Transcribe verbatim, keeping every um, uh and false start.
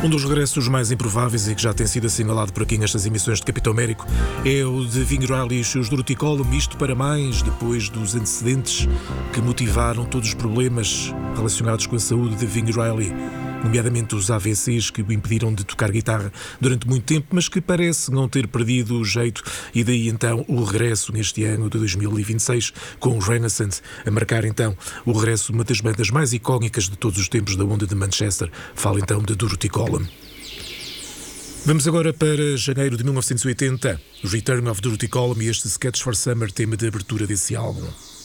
Um dos regressos mais improváveis e que já tem sido assinalado por aqui nestas emissões de Capitão Américo é o de Ving Rhaly e os seus Dorothy Column, isto para mais depois dos antecedentes que motivaram todos os problemas relacionados com a saúde de Ving Rhaly, nomeadamente os A V Cs que o impediram de tocar guitarra durante muito tempo, mas que parece não ter perdido o jeito, e daí então o regresso neste ano de dois mil e vinte e seis com o Renaissance, a marcar então o regresso de uma das bandas mais icónicas de todos os tempos da onda de Manchester. Fala então de Dorothy Column. Vamos agora para janeiro de mil novecentos e oitenta, Return of Dorothy Column e este Sketch for Summer, tema de abertura desse álbum.